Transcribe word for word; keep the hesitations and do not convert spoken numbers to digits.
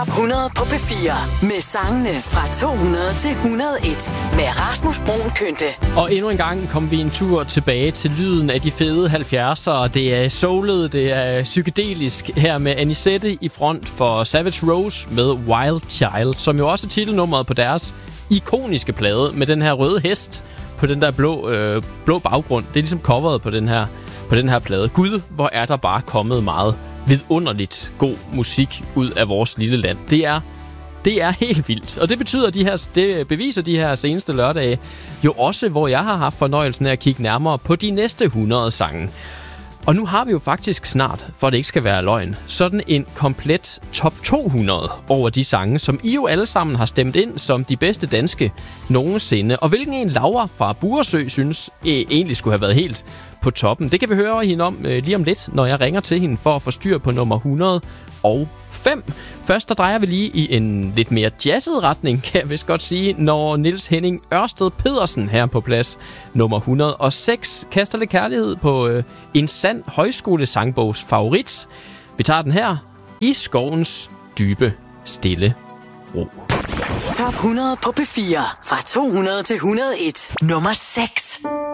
hundrede på P fire med sangene fra to hundrede til et hundrede og en med Rasmus Bruun Kynte. Og endnu en gang kom vi en tur tilbage til lyden af de fede halvfjerdser. Det er soulet, det er psykedelisk her med Anisette i front for Savage Rose med Wild Child, som jo også er titelnummeret på deres ikoniske plade med den her røde hest på den der blå, øh, blå baggrund. Det er ligesom coveret på den her, på den her plade. Gud, hvor er der bare kommet meget vidunderligt god musik ud af vores lille land. Det er, det er helt vildt. Og det betyder, de her, det beviser de her seneste lørdage jo også, hvor jeg har haft fornøjelsen af at kigge nærmere på de næste hundrede sange. Og nu har vi jo faktisk snart, for det ikke skal være løgn, sådan en komplet top to hundrede over de sange, som I jo alle sammen har stemt ind som de bedste danske nogensinde. Og hvilken en Laura fra Buresø synes eh, egentlig skulle have været helt på toppen. Det kan vi høre hende om eh, lige om lidt, når jeg ringer til hende for at få styr på nummer hundrede og fem. Først der drejer vi lige i en lidt mere jazzet retning, kan jeg vist godt sige, når Niels Henning Ørsted Pedersen her på plads nummer hundrede og seks kaster lidt kærlighed på øh, en sand højskolesangbogs favorit. Vi tager den her i skovens dybe stille ro. Top hundrede på P fire fra to hundrede til et hundrede og en nummer seks.